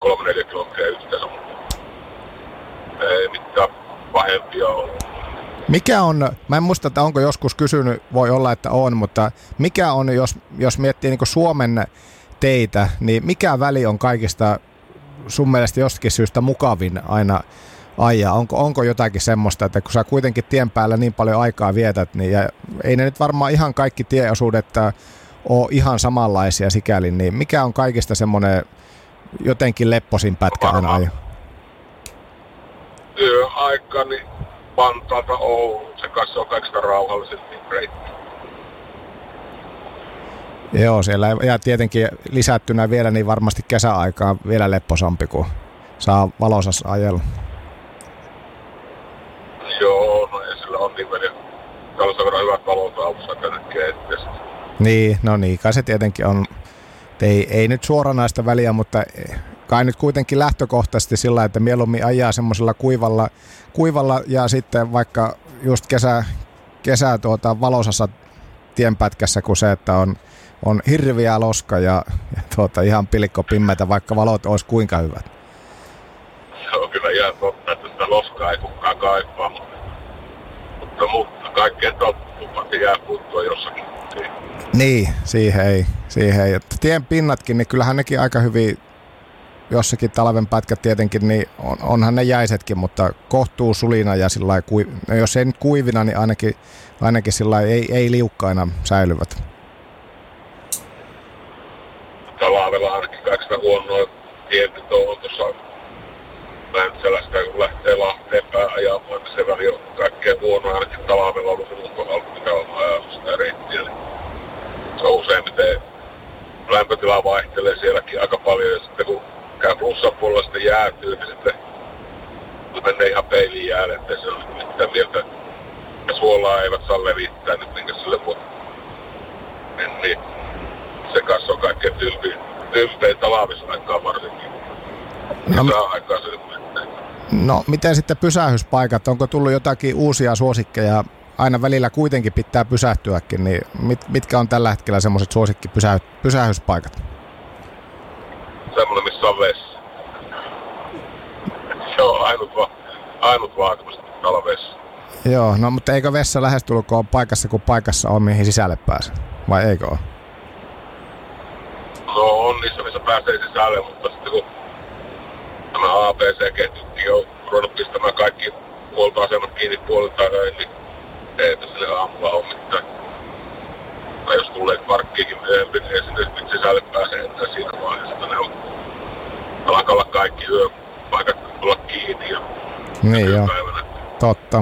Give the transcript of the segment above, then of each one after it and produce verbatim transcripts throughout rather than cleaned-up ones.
kolme neljä kilometriä yhteensä, mutta ei mitään pahempia ollut. Mikä on, mä en muista, että onko joskus kysynyt, voi olla, että on, mutta mikä on, jos, jos miettii niin kuin Suomen teitä, niin mikä väli on kaikista sun mielestä jostakin syystä mukavin aina ajaa? Onko, onko jotakin semmoista, että kun sä kuitenkin tien päällä niin paljon aikaa vietät, niin ja ei ne nyt varmaan ihan kaikki tieosuudet ole ihan samanlaisia sikäli, niin mikä on kaikista semmoinen jotenkin lepposin pätkä aina ajaa? Työaika, niin Vantaalta Oulu, se kanssa on kaikista rauhallisin reitti. Joo, siellä ja tietenkin lisättynä vielä niin varmasti kesäaikaa vielä lepposampi, kun saa valosassa ajella. Joo, no ei sillä on niin väliä. Täällä on sen verran hyvät valot aamussa, että näkee eteenstä. Niin, no niin, kai se tietenkin on. Ei, ei nyt suoranaista väliä, mutta kai nyt kuitenkin lähtökohtaisesti sillä, että mieluummin ajaa semmoisella kuivalla, kuivalla ja sitten vaikka just kesä, kesä tuota, valosassa tienpätkässä kuin se, että on, on hirviä loska ja, ja tuota, ihan pilkko pimmeitä, vaikka valot olisi kuinka hyvät. Se on kyllä ihan totta, että sitä loskaa ei kukaan kaipaa, mutta, mutta, mutta kaikkeen tottuvat jää puuttua jossakin. Niin, siihen ei. Siihen ei. Tien pinnatkin, niin kyllähän nekin aika hyvin, jossakin talven pätkät tietenkin, niin on, onhan ne jäisetkin, mutta kohtuu sulina ja sillai, no jos ei nyt kuivina, niin ainakin, ainakin sillai, ei, ei liukkaina säilyvät. Talvella ainakin kaikista huonoa tienpito on tuossa Mäntsälästä, kun lähtee Lahteen päin ajamaan, niin se väli on kaikkein huonoa, ainakin talvella ollut minun kohdalla, mikä on ajanut sitä reittiä. Se on useimmiten lämpötila vaihtelee sielläkin aika paljon, ja sitten kun käy plussan puolella sitten jäätyy, niin sitten menee ihan peilin jäälle, ettei se ole mitään mieltä. Ja suolaa eivät saa levittää nyt minkä sille vuotta. Niin, niin se kanssa on kaikkein tylpein, tylpein talvisaikaa varsinkin. No, saa aikaa se menee. No miten sitten pysähyspaikat? Onko tullut jotakin uusia suosikkeja? Aina välillä kuitenkin pitää pysähtyäkin, niin mit, mitkä on tällä hetkellä semmoiset suosikkipysähyspaikat? Semmoinen, missä on vessa. Se on ainut, va- ainut vaatimus, että on vessa. Joo, no mutta eikö vessa lähestulkoon paikassa, kun paikassa on, mihin sisälle pääsee? Vai eikö ole? No on niissä, missä pääsee sisälle, mutta sitten kun tämä A B C-ketjutkin on ruvennut pistämään kaikki huoltoasemat kiinni puolilta öin, niin ei sille aamulla ole mitään. Tai jos tulee parkkiikin myöhemmin, niin ei sinne nyt sisälle pääse enää siinä vaiheessa. Ne on alkaa olla kaikki yöpaikat olla kiinni. Ja niin joo, totta.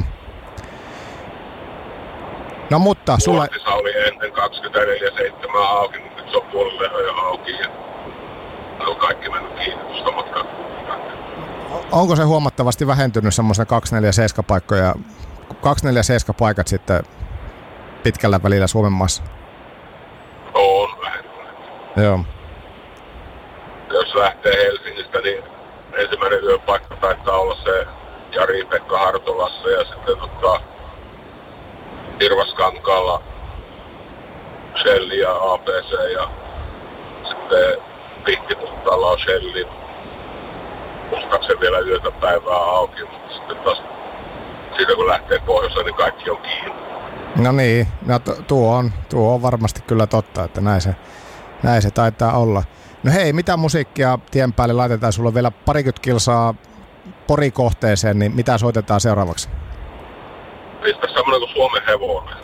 No mutta sulle... Muistissa oli ennen kaksikymmentäneljä seitsemän auki, mutta nyt se on puolelle jo auki. Ja ne on kaikki mennyt kiinni tuosta matkaan. Onko se huomattavasti vähentynyt semmoisena kaksikymmentäneljä paikkoja, kaksikymmentäneljä paikat sitten pitkällä välillä Suomen maassa? On vähentynyt. Joo. Jos lähtee Helsingistä, niin ensimmäinen yöpaikka taitaa olla se Jari-Pekka Hartolassa ja sitten ottaa Hirvaskankaalla Shell ja A B C ja sitten Pihtipuhtaalla on Shellin. Muistaakseni vielä yötä päivää auki, mutta sitten taas siitä kun lähtee pohjoiseen, niin kaikki on kiinni. No niin, no tuo on, tuo on varmasti kyllä totta, että näin se, näin se taitaa olla. No hei, mitä musiikkia tien päälle laitetaan? Sulla on vielä parikymmentä kilsaa Pori-kohteeseen, niin mitä soitetaan seuraavaksi? Pistä semmoinen kuin Suomen hevonen.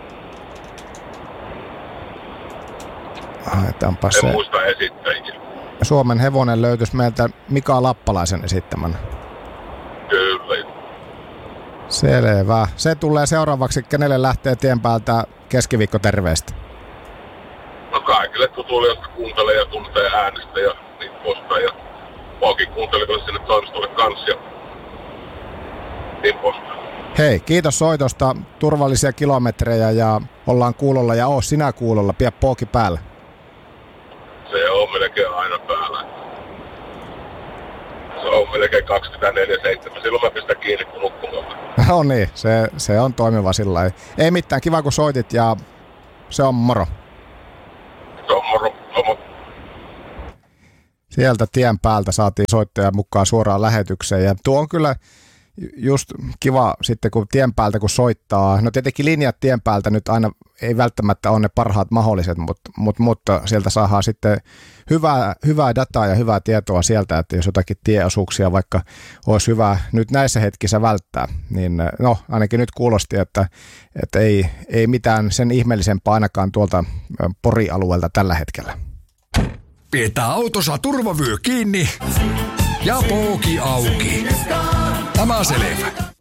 Laitetaanpa en se. muista esittäjiä. Suomen hevonen löytyisi meiltä Mika Lappalaisen esittämän. Kyllä. Selvä. Se tulee seuraavaksi. Kenelle lähtee tien päältä keskiviikko terveistä? No kaikille tutuille, jotka kuuntelee ja tuntee äänestä ja niin poispäin. Ja muakin kuuntelijoille sinne toimistolle kanssa ja niin poispäin. Hei, kiitos soitosta. Turvallisia kilometrejä ja ollaan kuulolla ja oo sinä kuulolla. Pidä pooki päällä. Se on melkein aina päällä. Se on melkein kaksikymmentäneljä seitsemän. Silloin mä pistän kiinni kun nukkumaan. No niin, se, se on toimiva sillä lailla. Ei mitään, kiva kun soitit ja se on moro. Se on moro. moro. sieltä tien päältä saatiin soittaja mukaan suoraan lähetykseen ja tuo on kyllä just kiva sitten kun tien päältä kun soittaa, no tietenkin linjat tien päältä nyt aina ei välttämättä ole ne parhaat mahdolliset, mutta, mutta, mutta sieltä saadaan sitten hyvää, hyvää dataa ja hyvää tietoa sieltä, että jos jotakin tieosuuksia vaikka olisi hyvä nyt näissä hetkissä välttää, niin no ainakin nyt kuulosti, että, että ei, ei mitään sen ihmeellisempää ainakaan tuolta Pori-alueelta tällä hetkellä. Pidetään autossa turvavyö kiinni ja pooki auki. Tämä selvä.